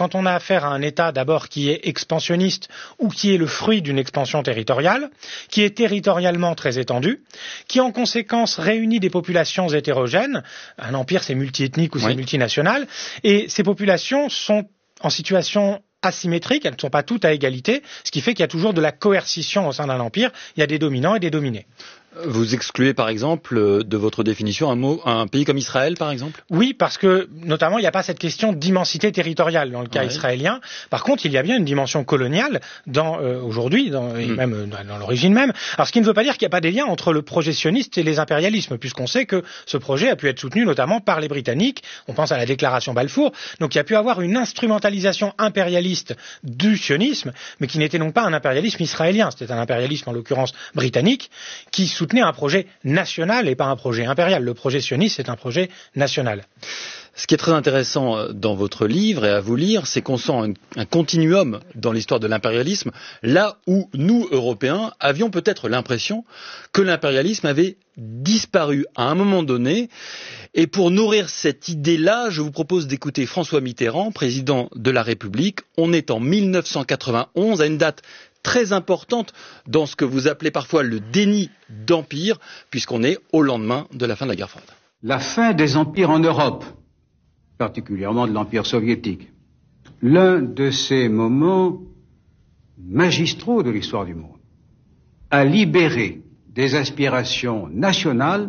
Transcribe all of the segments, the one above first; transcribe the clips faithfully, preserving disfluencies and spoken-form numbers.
quand on a affaire à un État d'abord qui est expansionniste ou qui est le fruit d'une expansion territoriale, qui est territorialement très étendu, qui en conséquence réunit des populations hétérogènes. Un empire, c'est multiethnique ou c'est oui. multinational, et ces populations sont en situation asymétrique, elles ne sont pas toutes à égalité, ce qui fait qu'il y a toujours de la coercition au sein d'un empire, il y a des dominants et des dominés. Vous excluez par exemple de votre définition un, mot, un pays comme Israël par exemple ? Oui, parce que notamment il n'y a pas cette question d'immensité territoriale dans le cas ouais. israélien. Par contre, il y a bien une dimension coloniale dans, euh, aujourd'hui, dans, et mmh. même dans, dans l'origine même. Alors ce qui ne veut pas dire qu'il n'y a pas des liens entre le projet sioniste et les impérialismes, puisqu'on sait que ce projet a pu être soutenu notamment par les Britanniques. On pense à la déclaration Balfour. Donc il y a pu avoir une instrumentalisation impérialiste du sionisme, mais qui n'était donc pas un impérialisme israélien. C'était un impérialisme en l'occurrence britannique qui soutenait un projet national et pas un projet impérial. Le projet sioniste, c'est un projet national. Ce qui est très intéressant dans votre livre et à vous lire, c'est qu'on sent un, un continuum dans l'histoire de l'impérialisme, là où nous, Européens, avions peut-être l'impression que l'impérialisme avait disparu à un moment donné. Et pour nourrir cette idée-là, je vous propose d'écouter François Mitterrand, président de la République. On est en mille neuf cent quatre-vingt-onze, à une date très importante dans ce que vous appelez parfois le déni d'empire, puisqu'on est au lendemain de la fin de la guerre froide. La fin des empires en Europe, particulièrement de l'Empire soviétique, l'un de ces moments magistraux de l'histoire du monde, a libéré des aspirations nationales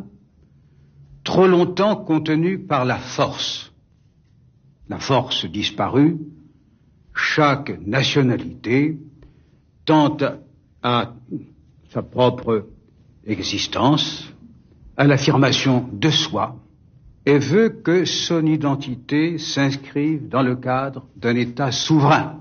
trop longtemps contenues par la force. La force disparue, chaque nationalité tente à sa propre existence, à l'affirmation de soi, et veut que son identité s'inscrive dans le cadre d'un État souverain.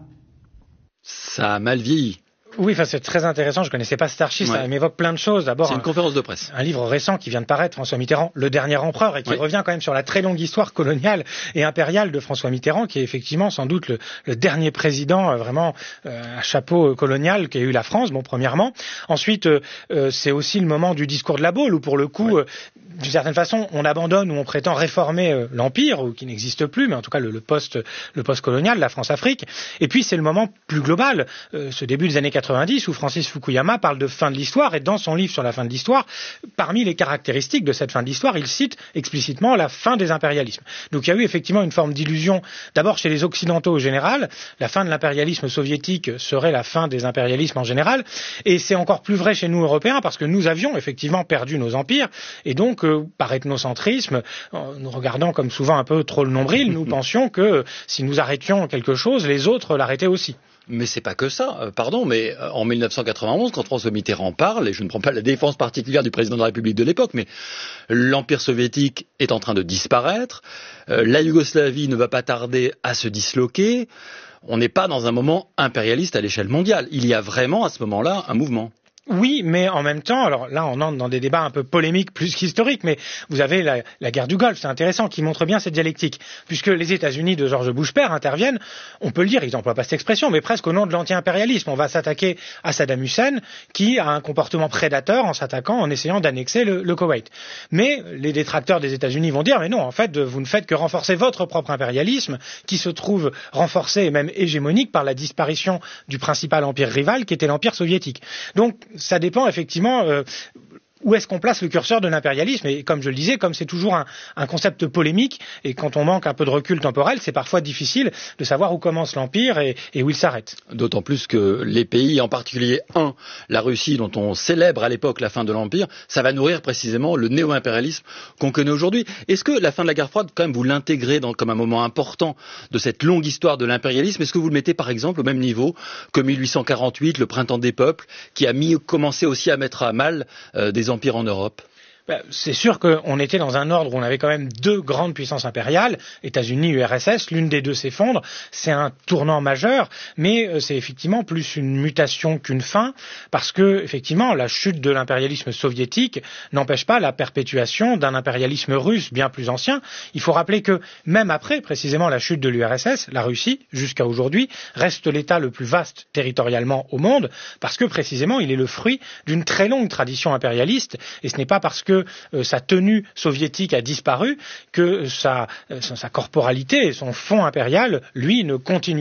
Ça a mal vieilli. Oui, enfin, c'est très intéressant. Je connaissais pas cet archive. Ouais. Ça m'évoque plein de choses. D'abord, c'est une un, conférence de presse. Un livre récent qui vient de paraître, François Mitterrand, Le Dernier Empereur, et qui oui. revient quand même sur la très longue histoire coloniale et impériale de François Mitterrand, qui est effectivement sans doute le, le dernier président euh, vraiment euh, à chapeau colonial qu'a eu la France. Bon, premièrement. Ensuite, euh, euh, c'est aussi le moment du discours de la Baule, où pour le coup, oui. euh, d'une certaine façon, on abandonne ou on prétend réformer euh, l'empire, ou qui n'existe plus, mais en tout cas le, le post, le post-colonial, la France-Afrique. Et puis c'est le moment plus global, euh, ce début des années quatre-vingt-dix, où Francis Fukuyama parle de fin de l'histoire, et dans son livre sur la fin de l'histoire, parmi les caractéristiques de cette fin de l'histoire, il cite explicitement la fin des impérialismes. Donc il y a eu effectivement une forme d'illusion, d'abord chez les Occidentaux en général, la fin de l'impérialisme soviétique serait la fin des impérialismes en général, et c'est encore plus vrai chez nous Européens, parce que nous avions effectivement perdu nos empires, et donc euh, par ethnocentrisme, en nous regardant comme souvent un peu trop le nombril, nous pensions que euh, si nous arrêtions quelque chose, les autres l'arrêtaient aussi. Mais c'est pas que ça, euh, pardon, mais euh, en mille neuf cent quatre-vingt-onze, quand François Mitterrand parle, et je ne prends pas la défense particulière du président de la République de l'époque, mais l'Empire soviétique est en train de disparaître, euh, la Yougoslavie ne va pas tarder à se disloquer, on n'est pas dans un moment impérialiste à l'échelle mondiale. Il y a vraiment à ce moment-là un mouvement. Oui, mais en même temps, alors là on entre dans des débats un peu polémiques plus qu'historiques, mais vous avez la, la guerre du Golfe, c'est intéressant, qui montre bien cette dialectique, puisque les États-Unis de George Bush père interviennent, on peut le dire, ils n'emploient pas cette expression, mais presque au nom de l'anti-impérialisme. On va s'attaquer à Saddam Hussein, qui a un comportement prédateur en s'attaquant, en essayant d'annexer le, le Koweït. Mais les détracteurs des États-Unis vont dire, mais non, en fait, vous ne faites que renforcer votre propre impérialisme, qui se trouve renforcé et même hégémonique par la disparition du principal empire rival, qui était l'empire soviétique. Donc, ça dépend effectivement euh, où est-ce qu'on place le curseur de l'impérialisme, et comme je le disais, comme c'est toujours un, un concept polémique, et quand on manque un peu de recul temporel, c'est parfois difficile de savoir où commence l'empire et, et où il s'arrête. D'autant plus que les pays, en particulier un, la Russie, dont on célèbre à l'époque la fin de l'empire, ça va nourrir précisément le néo-impérialisme qu'on connaît aujourd'hui. Est-ce que la fin de la guerre froide, quand même, vous l'intégrez dans, comme un moment important de cette longue histoire de l'impérialisme? Est-ce que vous le mettez par exemple au même niveau que mille huit cent quarante-huit, le printemps des peuples, qui a mis, commencé aussi à mettre à mal euh, des empire en Europe? C'est sûr qu'on était dans un ordre où on avait quand même deux grandes puissances impériales, États-Unis, U R S S, l'une des deux s'effondre, c'est un tournant majeur, mais c'est effectivement plus une mutation qu'une fin, parce que effectivement la chute de l'impérialisme soviétique n'empêche pas la perpétuation d'un impérialisme russe bien plus ancien. Il faut rappeler que même après précisément la chute de l'U R S S, la Russie, jusqu'à aujourd'hui, reste l'État le plus vaste territorialement au monde, parce que précisément il est le fruit d'une très longue tradition impérialiste, et ce n'est pas parce que Euh, sa tenue soviétique a disparu, que sa, euh, sa corporalité et son fond impérial, lui, ne continue